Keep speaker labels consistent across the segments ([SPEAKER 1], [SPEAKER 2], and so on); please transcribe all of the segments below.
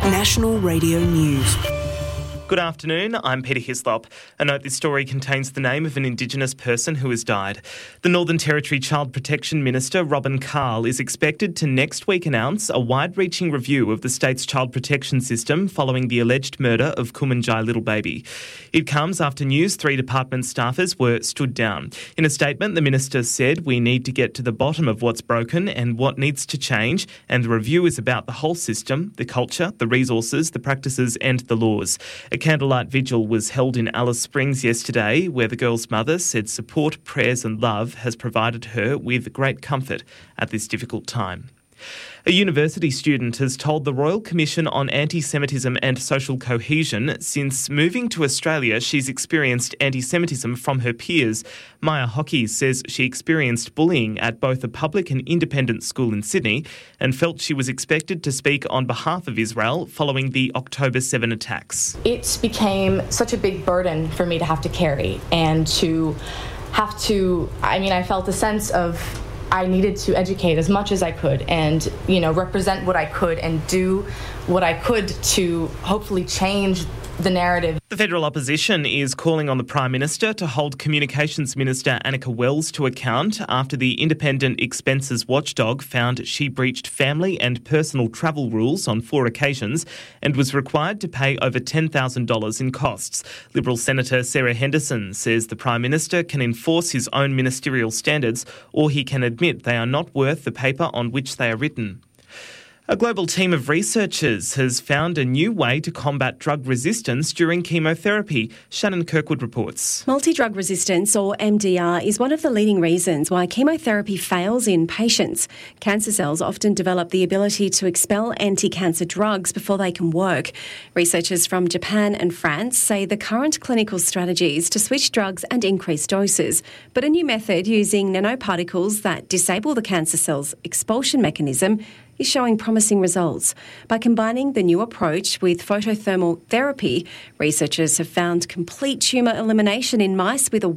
[SPEAKER 1] National Radio News.
[SPEAKER 2] Good afternoon, I'm Peter Hislop. A note, this story contains the name of an Indigenous person who has died. The Northern Territory Child Protection Minister, Robin Carl, is expected to next week announce a wide-reaching review of the state's child protection system following the alleged murder of Kumanjai little baby. It comes after news 3 department staffers were stood down. In a statement, the minister said, "We need to get to the bottom of what's broken and what needs to change, and the review is about the whole system, the culture, the resources, the practices and the laws." A candlelight vigil was held in Alice Springs yesterday, where the girl's mother said support, prayers and love has provided her with great comfort at this difficult time. A university student has told the Royal Commission on Anti-Semitism and Social Cohesion since moving to Australia she's experienced anti-Semitism from her peers. Maya Hockey says she experienced bullying at both a public and independent school in Sydney and felt she was expected to speak on behalf of Israel following the October 7 attacks.
[SPEAKER 3] It became such a big burden for me to have to carry and I felt a sense of I needed to educate as much as I could and, represent what I could and do what I could to hopefully change the narrative.
[SPEAKER 2] The federal opposition is calling on the Prime Minister to hold Communications Minister Annika Wells to account after the independent expenses watchdog found she breached family and personal travel rules on 4 occasions and was required to pay over $10,000 in costs. Liberal Senator Sarah Henderson says the Prime Minister can enforce his own ministerial standards or he can admit they are not worth the paper on which they are written. A global team of researchers has found a new way to combat drug resistance during chemotherapy. Shannon Kirkwood reports.
[SPEAKER 4] Multi-drug resistance, or MDR, is one of the leading reasons why chemotherapy fails in patients. Cancer cells often develop the ability to expel anti-cancer drugs before they can work. Researchers from Japan and France say the current clinical strategy is to switch drugs and increase doses, but a new method using nanoparticles that disable the cancer cell's expulsion mechanism is showing promising results. By combining the new approach with photothermal therapy, researchers have found complete tumour elimination in mice with a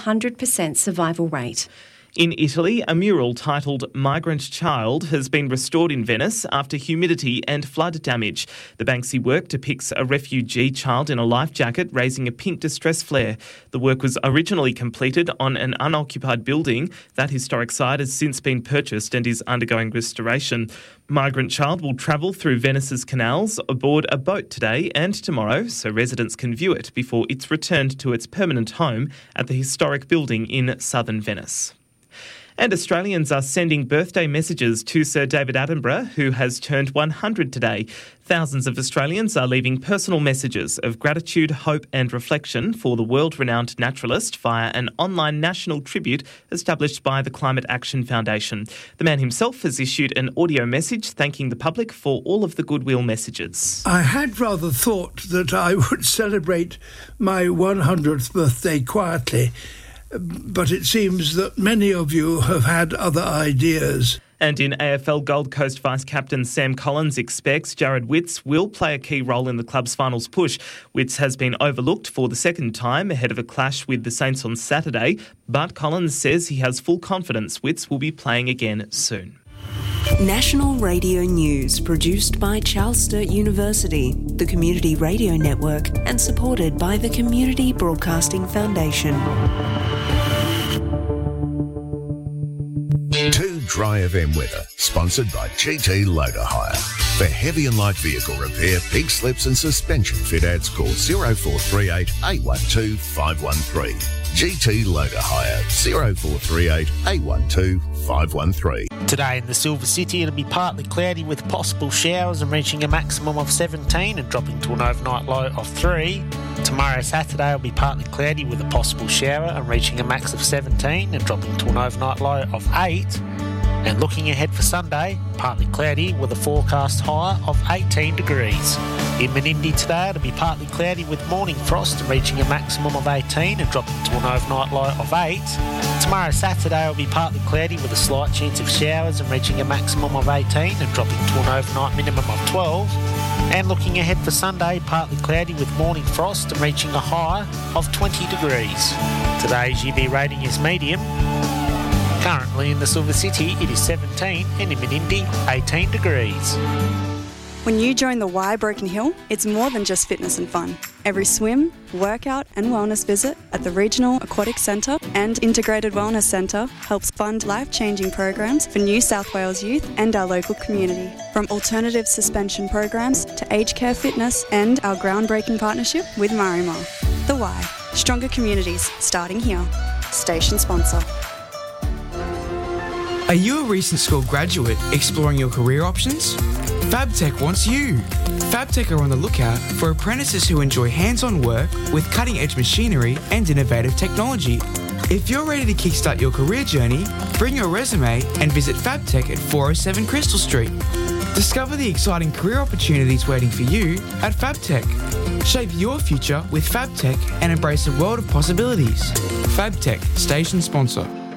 [SPEAKER 4] 100% survival rate.
[SPEAKER 2] In Italy, a mural titled Migrant Child has been restored in Venice after humidity and flood damage. The Banksy work depicts a refugee child in a life jacket raising a pink distress flare. The work was originally completed on an unoccupied building. That historic site has since been purchased and is undergoing restoration. Migrant Child will travel through Venice's canals aboard a boat today and tomorrow, so residents can view it before it's returned to its permanent home at the historic building in southern Venice. And Australians are sending birthday messages to Sir David Attenborough, who has turned 100 today. Thousands of Australians are leaving personal messages of gratitude, hope and reflection for the world-renowned naturalist via an online national tribute established by the Climate Action Foundation. The man himself has issued an audio message thanking the public for all of the goodwill messages.
[SPEAKER 5] I had rather thought that I would celebrate my 100th birthday quietly, but it seems that many of you have had other ideas.
[SPEAKER 2] And in AFL Gold Coast Vice-Captain Sam Collins expects Jared Witts will play a key role in the club's finals push. Witts has been overlooked for the second time ahead of a clash with the Saints on Saturday, but Collins says he has full confidence Witts will be playing again soon.
[SPEAKER 1] National Radio News, produced by Charles Sturt University, the Community Radio Network, and supported by the Community Broadcasting Foundation.
[SPEAKER 6] Too Dry FM weather, sponsored by GT Loader Hire. For heavy and light vehicle repair, pig slips and suspension fit outs, call 0438 812 513. GT Loader Hire, 0438 812 513.
[SPEAKER 7] Today in the Silver City, it'll be partly cloudy with possible showers and reaching a maximum of 17 and dropping to an overnight low of 3. Tomorrow, Saturday, will be partly cloudy with a possible shower and reaching a max of 17 and dropping to an overnight low of 8. And looking ahead for Sunday, partly cloudy with a forecast high of 18 degrees. In Menindee today, it'll be partly cloudy with morning frost reaching a maximum of 18 and dropping to an overnight low of 8. Tomorrow, Saturday, will be partly cloudy with a slight chance of showers and reaching a maximum of 18 and dropping to an overnight minimum of 12. And looking ahead for Sunday, partly cloudy with morning frost and reaching a high of 20 degrees. Today's UV rating is medium. Currently in the Silver City, it is 17 and in Menindee, 18 degrees.
[SPEAKER 8] When you join the Y Broken Hill, it's more than just fitness and fun. Every swim, workout and wellness visit at the Regional Aquatic Centre and Integrated Wellness Centre helps fund life-changing programs for New South Wales youth and our local community. From alternative suspension programs to aged care fitness and our groundbreaking partnership with Marimar. The Y, stronger communities starting here. Station sponsor.
[SPEAKER 9] Are you a recent school graduate exploring your career options? FabTech wants you. FabTech are on the lookout for apprentices who enjoy hands-on work with cutting-edge machinery and innovative technology. If you're ready to kickstart your career journey, bring your resume and visit FabTech at 407 Crystal Street. Discover the exciting career opportunities waiting for you at FabTech. Shape your future with FabTech and embrace a world of possibilities. FabTech, station sponsor.